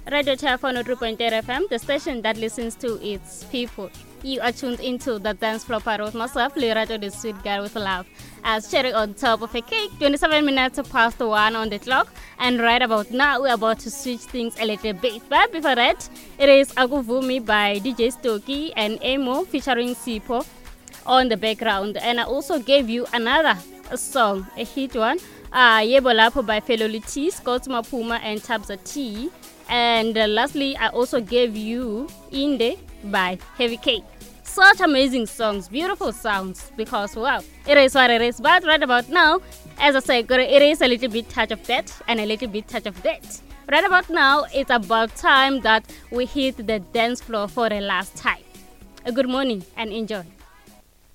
Radio Telephone 3.8 FM, the station that listens to its people. You are tuned into the dance floor part with myself, Lirato, the sweet girl with love. As cherry on top of a cake, 27 minutes past 1 on the clock. And right about now, we're about to switch things a little bit. But before that, it is Aguvumi by DJ Stoki and Emo featuring Sipo on the background. And I also gave you another song, a hit one, Yebolapo by Feloliti, Scott Mapuma and Tabza T. And lastly, I also gave you Inde by Heavy K. Such amazing songs, beautiful sounds, because wow, it is what it is. But right about now, as I said, it is a little bit touch of that and a little bit touch of that. Right about now, it's about time that we hit the dance floor for the last time. A good morning and enjoy.